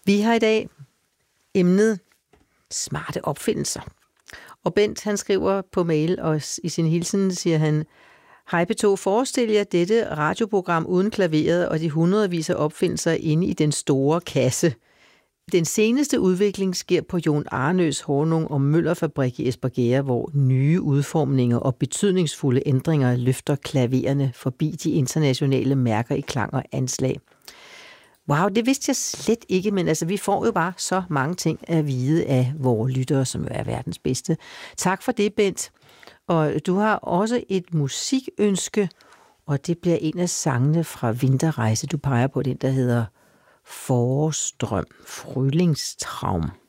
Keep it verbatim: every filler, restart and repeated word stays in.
Vi har i dag emnet smarte opfindelser. Og Bent, han skriver på mail, og i sin hilsen siger han: Hej P to, forestil jer dette radioprogram uden klaveret og de hundredvis af opfindelser inde i den store kasse. Den seneste udvikling sker på Jon Arnøs Hornung og Møllerfabrik i Espergærde, hvor nye udformninger og betydningsfulde ændringer løfter klavererne forbi de internationale mærker i klang og anslag. Wow, det vidste jeg slet ikke, men altså, vi får jo bare så mange ting at vide af vores lyttere, som jo er verdens bedste. Tak for det, Bent. Og du har også et musikønske, og det bliver en af sangene fra Vinterrejse. Du peger på den, der hedder Forårsdrøm, Frylingstraum.